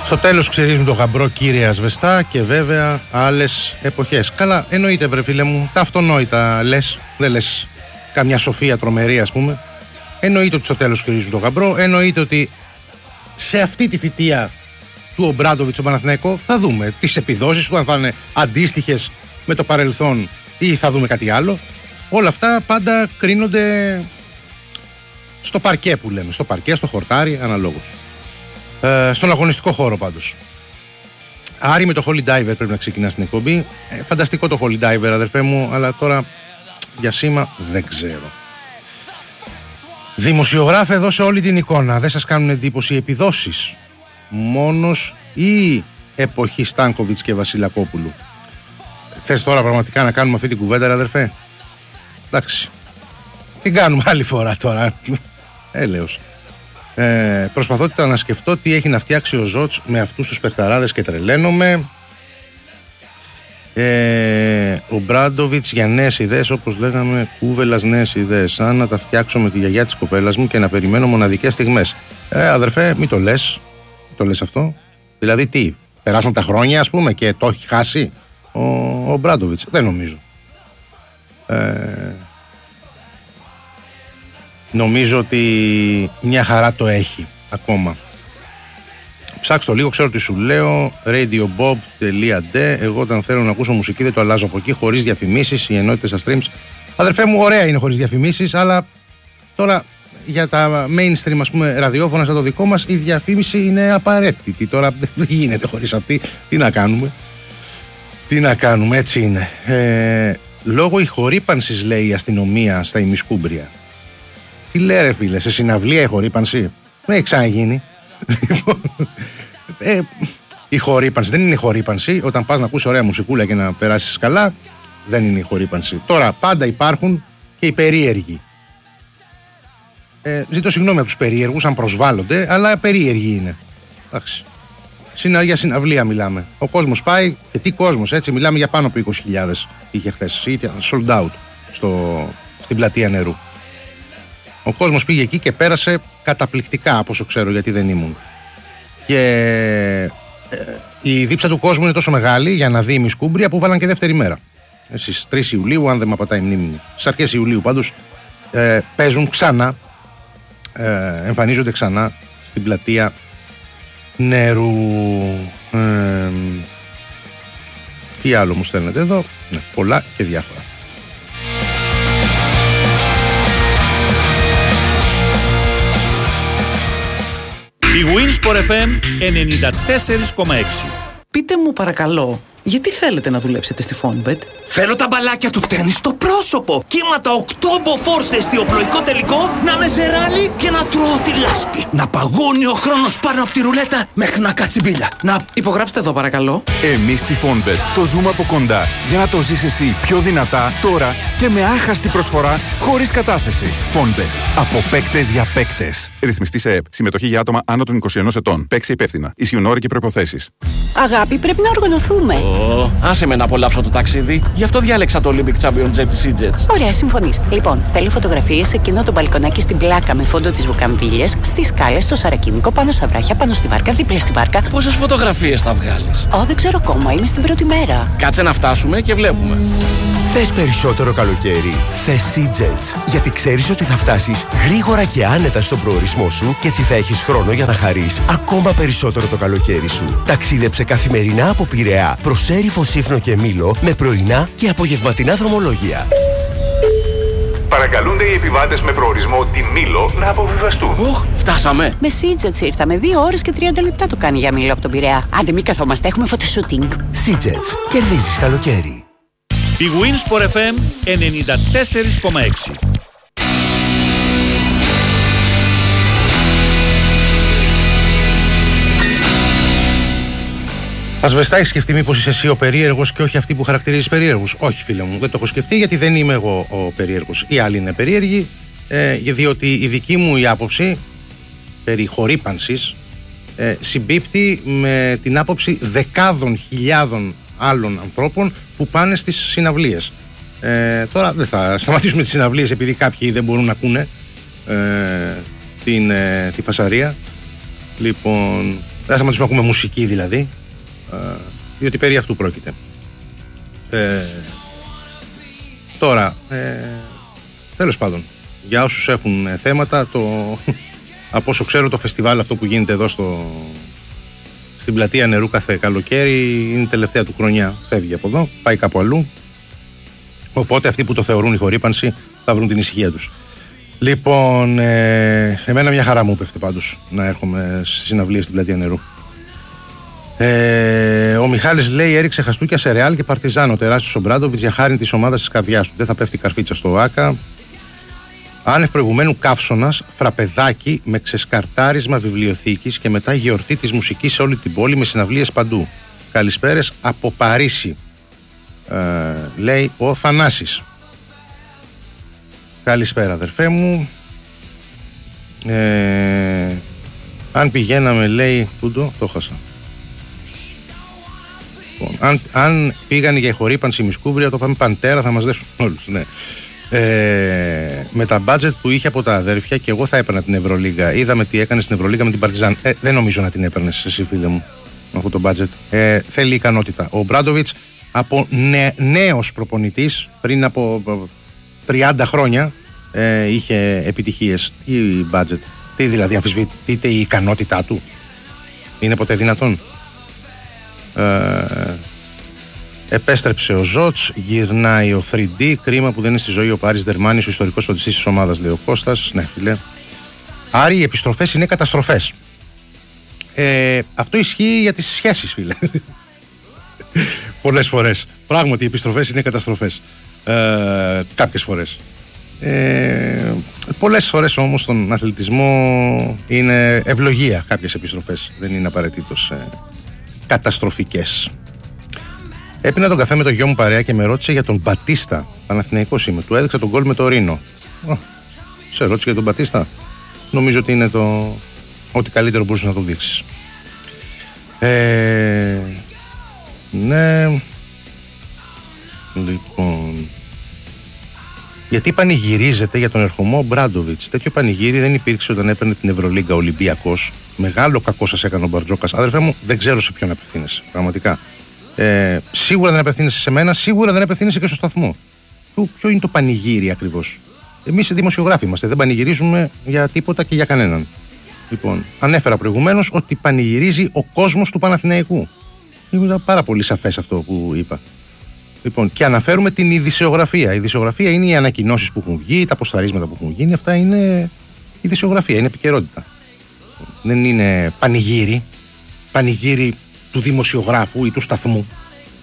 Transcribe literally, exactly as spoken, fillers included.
Στο τέλος ξυρίζουν το γαμπρό, κύριε Ασβεστά, και βέβαια άλλες εποχές. Καλά, εννοείται, βρε φίλε μου, τα αυτονόητα λες, δεν λες καμιά σοφία τρομερή, ας πούμε. Εννοείται ότι στο τέλος ξυρίζουν το γαμπρό, εννοείται ότι σε αυτή τη θητεία του Ομπράντοβιτς, ο Παναθηναϊκό, θα δούμε τις επιδόσεις του, αν θα είναι αντίστοιχες με το παρελθόν ή θα δούμε κάτι άλλο. Όλα αυτά πάντα κρίνονται στο παρκέ που λέμε, στο παρκέ, στο χορτάρι, αναλόγως. Ε, στον αγωνιστικό χώρο πάντως. Άρη, με το Holy Diver πρέπει να ξεκινά στην εκπομπή. Ε, φανταστικό το Holy Diver, αδερφέ μου, αλλά τώρα για σήμα δεν ξέρω. Δημοσιογράφε, δώσε όλη την εικόνα. Δεν σας κάνουν εντύπωση οι επιδόσεις? Μόνος ή εποχή Στάνκοβιτς και Βασιλακόπουλου? Θες τώρα πραγματικά να κάνουμε αυτή την κουβέντα, αδερφέ? Εντάξει. Την κάνουμε άλλη φορά τώρα. Έλεος. Ε, προσπαθώ να σκεφτώ τι έχει να φτιάξει ο Ζότς με αυτούς τους παιχταράδες και τρελαίνομαι. Ε, ο Μπράντοβιτς για νέες ιδέες, όπως λέγαμε, κούβελας νέες ιδέες. Σαν να τα φτιάξω με τη γιαγιά της κοπέλας μου και να περιμένω μοναδικές στιγμές. Ε, αδερφέ, μην το λες. Μην το λες αυτό. Δηλαδή τι, περάσαν τα χρόνια, ας πούμε, και το έχει χάσει ο, ο Μπράντοβιτς? Δεν νομίζω. Ε, νομίζω ότι μια χαρά το έχει ακόμα. Ψάξτε το λίγο, ξέρω τι σου λέω. radiobob τελεία ντι. Εγώ όταν θέλω να ακούσω μουσική δεν το αλλάζω από εκεί, χωρίς διαφημίσεις. Οι ενότητες στα streams, αδερφέ μου, ωραία είναι χωρίς διαφημίσεις, αλλά τώρα για τα mainstream, ας πούμε, ραδιόφωνα σαν το δικό μας, η διαφήμιση είναι απαραίτητη. Τώρα δεν γίνεται χωρίς αυτή. Τι να κάνουμε. Τι να κάνουμε, έτσι είναι. Ε, λόγω ηχορύπανσης, λέει η αστυνομία στα ημισκούμπρια. Τι λέει, ρε φίλε, σε συναυλία ηχορύπανση? Δεν έχει ξαναγίνει. ε, η χορύπανση δεν είναι η χορύπανση. Όταν πας να ακούσεις ωραία μουσικούλα και να περάσεις καλά, δεν είναι η χορύπανση. Τώρα πάντα υπάρχουν και οι περίεργοι. Ε, ζητώ συγγνώμη από τους περίεργους αν προσβάλλονται, αλλά περίεργοι είναι. Εντάξει. Συνα, για συναυλία μιλάμε. Ο κόσμος πάει, και τι κόσμος, έτσι, μιλάμε για πάνω από είκοσι χιλιάδες είχε χθες. Ήταν sold out στο, στην πλατεία Νερού. Ο κόσμος πήγε εκεί και πέρασε καταπληκτικά, από όσο ξέρω, γιατί δεν ήμουν. Και ε, η δίψα του κόσμου είναι τόσο μεγάλη για να δει η Μισκούμπρια που βάλαν και δεύτερη μέρα. Ε, στις τρεις Ιουλίου, αν δεν με απατάει η μνήμη μου. Στις αρχές Ιουλίου πάντως ε, παίζουν ξανά, ε, εμφανίζονται ξανά στην πλατεία Νερού. Ε, τι άλλο μου στέλνετε εδώ? Ναι, πολλά και διάφορα. Η Winsport εφ εμ ενενήντα τέσσερα κόμμα έξι. Πείτε μου παρακαλώ, γιατί θέλετε να δουλέψετε στη Fonbet? Θέλω τα μπαλάκια του τένις στο πρόσωπο. Κύματα οκτώ μποφόρ σε εστιοπλοϊκό τελικό, να με σε ράλι και να τρώω τη λάσπη. Να παγώνει ο χρόνος πάνω από τη ρουλέτα μέχρι να κάτσει μπίλια. Να... Υπογράψτε εδώ παρακαλώ. Εμείς στη Fonbet το ζούμε από κοντά για να το ζεις εσύ πιο δυνατά τώρα και με άχαστη προσφορά χωρίς κατάθεση. Fonbet. Από παίκτες για παίκτες. Ρυθμιστή σε ΕΕΠ. Συμμετοχή για άτομα άνω των είκοσι ενός ετών. Παίξε υπεύθυνα. Ισχύουν όροι και προϋποθέσεις. Αγάπη, πρέπει να οργανωθούμε. Oh, άσε με να απολαύσω το ταξίδι. Γι' αυτό διάλεξα το Olympic Champion Jet της E-Jets. Ωραία, συμφωνείς. Λοιπόν, θέλω φωτογραφίες σε εκείνο το μπαλκονάκι στην πλάκα με φόντο τις βουκαμβίλιες, στις σκάλες, στο Σαρακίνικο, πάνω στα βράχια, πάνω στη βάρκα, δίπλα στη βάρκα. Πόσες φωτογραφίες θα βγάλεις? Ω, δεν ξέρω ακόμα, είμαι στην πρώτη μέρα. Κάτσε να φτάσουμε και βλέπουμε. Θες περισσότερο καλοκαίρι? Θες E-Jets. Γιατί ξέρεις ότι θα φτάσεις γρήγορα και άνετα στον προορισμό σου και έτσι θα έχεις χρόνο για να χαρείς ακόμα περισσότερο το καλοκαίρι σου. Ταξίδεψε καθημερινά από Πειραιά προς Έρυφο, Σύφνο και Μήλο με πρωινά και απογευματινά δρομολόγια. Παρακαλούνται οι επιβάτες με προορισμό τη Μήλο να αποβιβαστούν. Οχ, φτάσαμε. Με E-Jets ήρθαμε. Δύο ώρες και τριάντα λεπτά το κάνει για Μήλο από τον Πειραιά. Άντε, μην καθόμαστε, έχουμε φωτοσούτινγκ. E-Jets. Κερδίζεις καλοκαίρι. Η Winsport εφ εμ ενενήντα τέσσερα κόμμα έξι. Ασβεστά, έχεις σκεφτεί μήπως είσαι εσύ ο περίεργος και όχι αυτοί που χαρακτηρίζεις περίεργους? Όχι, φίλε μου, δεν το έχω σκεφτεί, γιατί δεν είμαι εγώ ο περίεργος. Οι άλλοι είναι περίεργοι, ε, διότι η δική μου η άποψη περί χορύπανσης ε, συμπίπτει με την άποψη δεκάδων χιλιάδων άλλων ανθρώπων που πάνε στις συναυλίες. Ε, τώρα δεν θα σταματήσουμε τις συναυλίες επειδή κάποιοι δεν μπορούν να ακούνε ε, την, ε, τη φασαρία. Λοιπόν, θα σταματήσουμε να ακούμε μουσική δηλαδή, ε, διότι περί αυτού πρόκειται. Ε, τώρα, ε, τέλος πάντων, για όσους έχουν θέματα, το, από όσο ξέρω το φεστιβάλ αυτό που γίνεται εδώ στο, στην πλατεία Νερού κάθε καλοκαίρι είναι η τελευταία του χρονιά, φεύγει από εδώ, πάει κάπου αλλού, οπότε αυτοί που το θεωρούν η χορύπανση θα βρουν την ησυχία τους. Λοιπόν, ε, εμένα μια χαρά μου πέφτει πάντως να έρχομαι στις συναυλίες στην πλατεία Νερού. Ε, ο Μιχάλης λέει: έριξε χαστούκια σε Ρεάλ και Παρτιζάν. Τεράστιος ο Μπράντοβιτς για χάρη της ομάδας της καρδιάς του. Δεν θα πέφτει καρφίτσα στο ΆΚΑ. Άνευ προηγουμένου καύσωνας, φραπεδάκι με ξεσκαρτάρισμα βιβλιοθήκης και μετά γιορτή της μουσικής σε όλη την πόλη με συναυλίες παντού. Καλησπέρες από Παρίσι, ε, λέει ο Θανάσης. Καλησπέρα αδερφέ μου. ε, Αν πηγαίναμε, λέει, πού το, το χάσα. Αν, αν πήγαν για χορύπανση Μισκούμπρια, το πάμε Παντέρα, θα μας δέσουν όλους, ναι. Ε, με τα budget που είχε από τα αδέρφια, και εγώ θα έπαιρνα την Ευρωλίγα. Είδαμε τι έκανε στην Ευρωλίγα με την Παρτιζάν. Ε, δεν νομίζω να την έπαιρνες εσύ, φίλε μου, με αυτό το budget. Ε, θέλει ικανότητα. Ο Μπράντοβιτς, από νε, νέος προπονητής, πριν από τριάντα χρόνια, ε, είχε επιτυχίες. Τι budget, τι δηλαδή αμφισβητείται η ικανότητά του? Είναι ποτέ δυνατόν? Ε, επέστρεψε ο Ζότς, γυρνάει ο θρι ντι. Κρίμα που δεν είναι στη ζωή ο Πάρης Δερμάνης, ο ιστορικός φροντιστής της ομάδας, λέει ο Κώστας. Ναι, φίλε. Άρη, οι επιστροφές είναι καταστροφές. Ε, αυτό ισχύει για τις σχέσεις, φίλε. Πολλές φορές. Πράγματι, οι επιστροφές είναι καταστροφές. Ε, κάποιες φορές. Ε, πολλές φορές όμως στον αθλητισμό είναι ευλογία κάποιες επιστροφές. Δεν είναι απαραίτητος ε, καταστροφικές. Έπινα τον καφέ με το γιο μου παρέα και με ρώτησε για τον Μπατίστα. Παναθηναϊκός είμαι. Του έδειξα τον γκολ με το Ρήνο. Oh, σε ρώτησε για τον Μπατίστα. Νομίζω ότι είναι το ό,τι καλύτερο μπορούσε να το δείξεις. Ε, ναι. Λοιπόν, γιατί πανηγυρίζεται για τον ερχομό Μπράντοβιτς? Τέτοιο πανηγύρι δεν υπήρξε όταν έπαιρνε την Ευρωλίγκα Ολυμπιακός. Μεγάλο κακό σας έκανε ο Μπαρτζόκας. Αδερφέ μου, δεν ξέρω σε ποιον απευθύνεσαι. Πραγματικά. Ε, σίγουρα δεν απευθύνεσαι σε μένα, σίγουρα δεν απευθύνεσαι και στο σταθμό. Ποιο, ποιο είναι το πανηγύρι ακριβώς? Εμείς οι δημοσιογράφοι είμαστε. Δεν πανηγυρίζουμε για τίποτα και για κανέναν. Λοιπόν, ανέφερα προηγουμένως ότι πανηγυρίζει ο κόσμος του Παναθηναϊκού. Είναι πάρα πολύ σαφές αυτό που είπα. Λοιπόν, και αναφέρουμε την ειδησιογραφία. Η ειδησιογραφία είναι οι ανακοινώσεις που έχουν βγει, τα αποσταρίσματα που έχουν γίνει. Αυτά είναι ειδησιογραφία, είναι επικαιρότητα. Δεν είναι πανηγύρι, πανηγύρι του δημοσιογράφου ή του σταθμού.